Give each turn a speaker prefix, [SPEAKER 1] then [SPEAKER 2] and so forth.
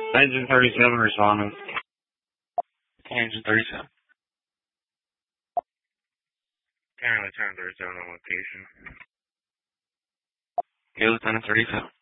[SPEAKER 1] Engine 37 responding.
[SPEAKER 2] Engine 37.
[SPEAKER 1] Currently Lieutenant 37 on location.
[SPEAKER 2] Okay, Lieutenant 37.